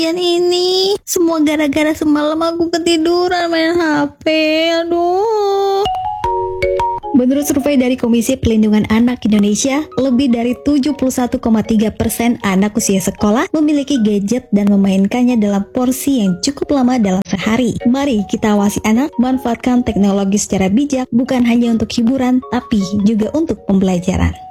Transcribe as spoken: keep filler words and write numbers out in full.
Yang ini semua gara-gara semalam aku ketiduran main H P. Aduh. Menurut survei dari Komisi Perlindungan Anak Indonesia, lebih dari tujuh puluh satu koma tiga persen anak usia sekolah memiliki gadget dan memainkannya dalam porsi yang cukup lama dalam sehari. Mari kita awasi anak manfaatkan teknologi secara bijak, bukan hanya untuk hiburan, tapi juga untuk pembelajaran.